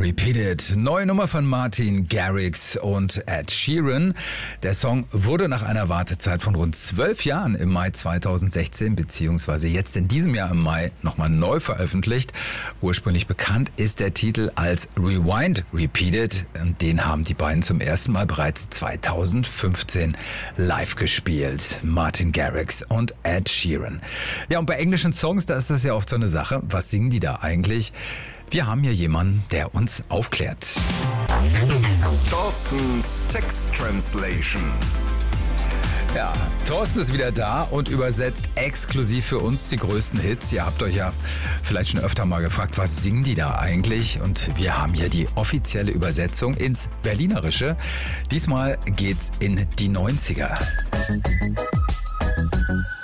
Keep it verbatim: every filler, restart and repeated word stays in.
Repeat It. Neue Nummer von Martin Garrix und Ed Sheeran. Der Song wurde nach einer Wartezeit von rund zwölf Jahren im Mai zweitausendsechzehn beziehungsweise jetzt in diesem Jahr im Mai nochmal neu veröffentlicht. Ursprünglich bekannt ist der Titel als Rewind Repeat It. Den haben die beiden zum ersten Mal bereits zweitausendfünfzehn live gespielt. Martin Garrix und Ed Sheeran. Ja, und bei englischen Songs, da ist das ja oft so eine Sache. Was singen die da eigentlich? Wir haben hier jemanden, der uns aufklärt. Thorstens Text Translation. Ja, Thorsten ist wieder da und übersetzt exklusiv für uns die größten Hits. Ihr habt euch ja vielleicht schon öfter mal gefragt, was singen die da eigentlich? Und wir haben hier die offizielle Übersetzung ins Berlinerische. Diesmal geht's in die neunziger.